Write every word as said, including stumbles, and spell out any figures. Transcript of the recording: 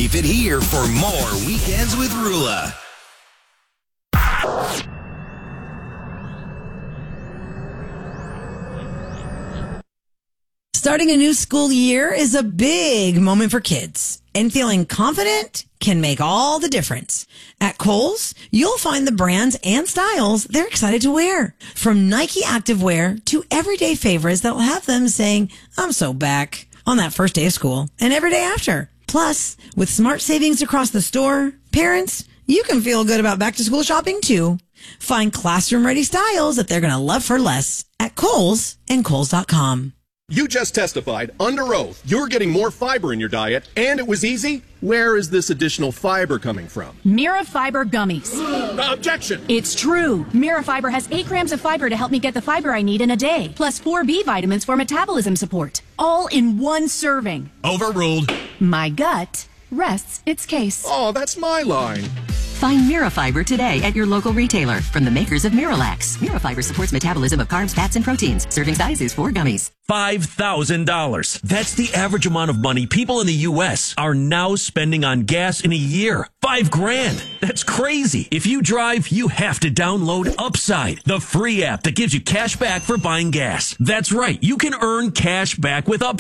Keep it here for more Weekends with Rula. Starting a new school year is a big moment for kids, and feeling confident can make all the difference. At Kohl's, you'll find the brands and styles they're excited to wear. From Nike activewear to everyday favorites that will have them saying, I'm so back, on that first day of school and every day after. Plus, with smart savings across the store, parents, you can feel good about back to school shopping too. Find classroom ready styles that they're going to love for less at Kohl's and Kohl's dot com. You just testified under oath you're getting more fiber in your diet, and it was easy. Where is this additional fiber coming from? Mira Fiber Gummies. Objection! It's true. Mira Fiber has eight grams of fiber to help me get the fiber I need in a day, plus four B vitamins for metabolism support. All in one serving. Overruled. My gut rests its case. Oh, that's my line. Find Mirafiber today at your local retailer from the makers of Miralax. Mirafiber supports metabolism of carbs, fats, and proteins. Serving size is four gummies. five thousand dollars. That's the average amount of money people in the U S are now spending on gas in a year. Five grand. That's crazy. If you drive, you have to download Upside, the free app that gives you cash back for buying gas. That's right. You can earn cash back with Upside.